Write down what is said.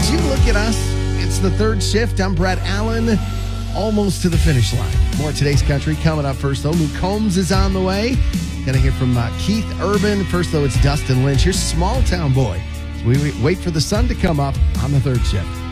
Would you look at us? It's the third shift. I'm Brett Allen, almost to the finish line. More Today's Country coming up first, though. Luke Combs is on the way. Going to hear from Keith Urban. First, though, it's Dustin Lynch. Here's Small Town Boy. So we wait for the sun to come up on the third shift.